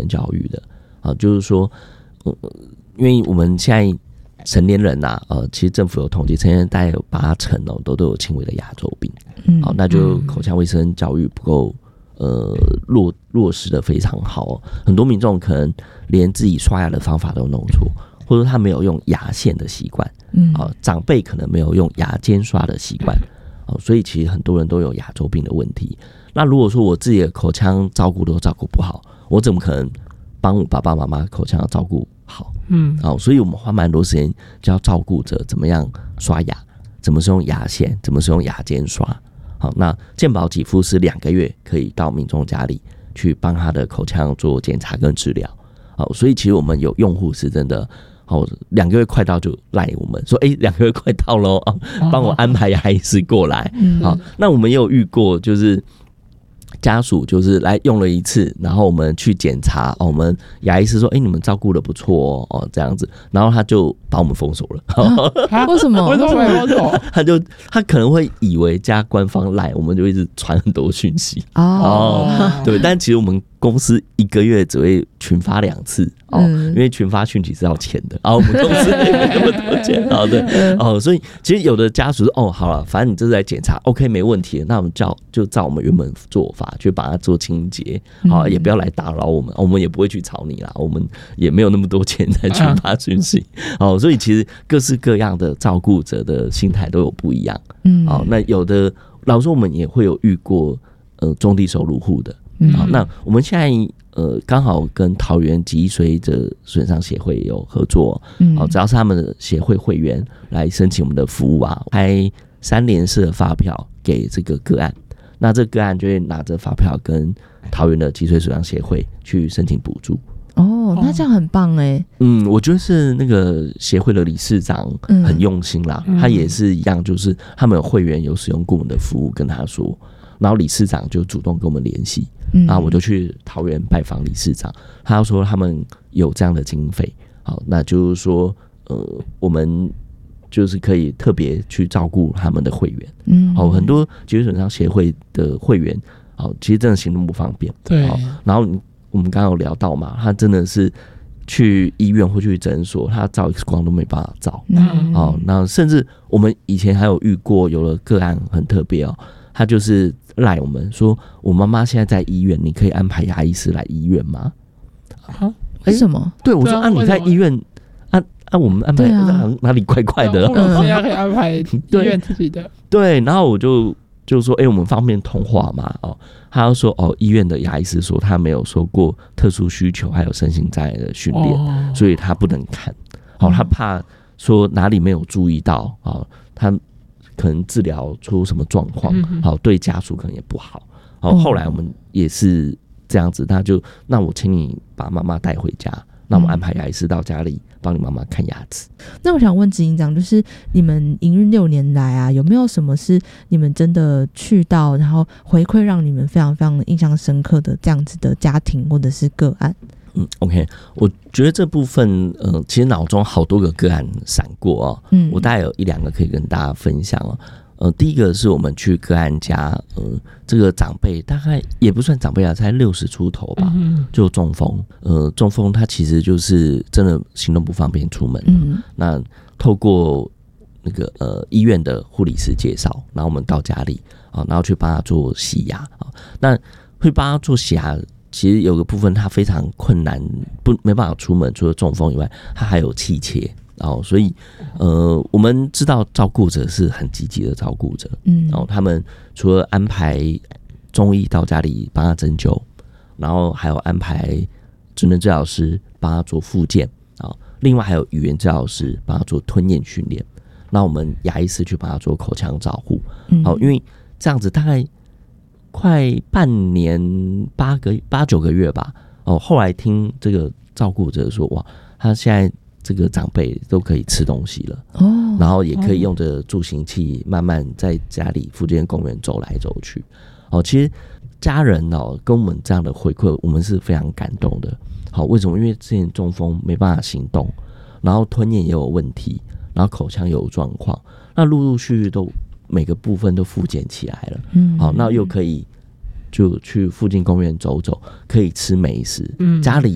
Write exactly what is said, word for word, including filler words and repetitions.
教育的啊，就是说，呃，因为我们现在成年人呐、啊，呃，其实政府有统计，成年人大概有八成哦，都都有轻微的牙周病，嗯，好，那就口腔卫生教育不够。呃，落落实的非常好、哦，很多民众可能连自己刷牙的方法都弄错，或者他没有用牙线的习惯，嗯，啊、呃，长辈可能没有用牙尖刷的习惯，哦、呃，所以其实很多人都有牙周病的问题。那如果说我自己的口腔照顾都照顾不好，我怎么可能帮我爸爸妈妈口腔照顾好？嗯，哦，所以我们花蛮多时间就要照顾着怎么样刷牙，怎么是用牙线，怎么是用牙尖刷。好，那健保给付是两个月可以到民众家里去帮他的口腔做检查跟治疗。好，所以其实我们有用户是真的，好，两个月快到就赖我们说，哎、欸，两个月快到喽，帮我安排牙医师过来。好，那我们也有遇过，就是家属就是来用了一次，然后我们去检查，哦、我们牙医师说，哎、欸，你们照顾的不错 哦, 哦，这样子，然后他就把我们封锁了。 啊、为什么？为什么会封锁？ 他就他可能会以为加官方赖，我们就一直传很多讯息。哦，哦对，但其实我们公司一个月只会群发两次哦、嗯，因为群发讯息是要钱的，然后我们公司也没那么多钱，哦对，哦，所以其实有的家属说，哦，好了，反正你这是来检查 ，OK 没问题，那我们照就照我们原本做法去把它做清洁，好、哦，也不要来打扰我们，我们也不会去吵你啦，我们也没有那么多钱在群发讯息，哦，所以其实各式各样的照顾者的心态都有不一样，嗯，好、哦，那有的老实说我们也会有遇过呃中低收入户的。嗯、好，那我们现在呃刚好跟桃园脊髓者损伤协会有合作，嗯，好，只要是他们的协会会员来申请我们的服务啊，开三联式的发票给这个个案，那这个个案就会拿着发票跟桃园的脊髓损伤协会去申请补助。 哦，那这样很棒哎。 嗯，我觉得是那个协会的理事长很用心啦，嗯、他也是一样，就是他们有会员有使用过我们的服务，跟他说。然后理事长就主动跟我们联系，嗯，然后我就去桃园拜访理事长，他说他们有这样的经费，好，那就是说，呃，我们就是可以特别去照顾他们的会员，嗯，好，很多脊髓损伤协会的会员，好，其实真的行动不方便， 对， 好，然后我们刚刚有聊到嘛，他真的是去医院或去诊所，他照 X 光都没办法照，嗯，好，那甚至我们以前还有遇过，有的个案很特别哦。他就是赖我们说，我妈妈现在在医院，你可以安排牙医师来医院吗？ 啊？为什么？ 对，我说啊，你在医院，啊啊，我们安排、啊、哪里怪怪的？ 我们现在可以安排医院自己的。 对，然后我就就说，哎、欸，我们方便通话嘛？哦，他就说，哦，医院的牙医师说他没有受过特殊需求还有身心障碍的训练、哦，所以他不能看。好、哦，他怕说哪里没有注意到啊、哦，他。可能治疗出什么状况，好，对家属可能也不好。好，后来我们也是这样子，他就那我请你把妈妈带回家，那我们安排牙医师到家里帮你妈妈看牙齿。 那我想问执行长，就是你们营运六年来啊，有没有什么是你们真的去到，然后回馈让你们非常非常印象深刻的这样子的家庭或者是个案？ 嗯 ，OK， 我觉得这部分，呃，其实脑中好多个个案闪过哦，嗯，我大概有一两个可以跟大家分享哦。呃，第一个是我们去个案家，呃，这个长辈大概也不算长辈啊，才六十出头吧，嗯、就中风，呃，中风他其实就是真的行动不方便出门，嗯，那透过那个呃医院的护理师介绍，然后我们到家里啊、呃，然后去帮他做洗牙啊、呃，那会帮他做洗牙。其实有个部分他非常困难，不没办法出门，除了中风以外，他还有气切，然后所以呃，我们知道照顾者是很积极的照顾者，嗯，然后他们除了安排中医到家里帮他针灸，然后还有安排职能治疗师帮他做复健啊，另外还有语言治疗师帮他做吞咽训练，那我们牙医师去帮他做口腔照护，好、嗯，因为这样子大概。快半年八个八九个月吧，哦，后来听这个照顾者说，哇，他现在这个长辈都可以吃东西了，哦，然后也可以用着助行器慢慢在家里附近公园走来走去，哦，其实家人哦跟我们这样的回馈，我们是非常感动的。好，为什么？因为之前中风没办法行动，然后吞咽也有问题，然后口腔也有状况，那陆陆续续都。每个部分都复健起来了，嗯，好，那又可以就去附近公园走走，可以吃美食，嗯，家里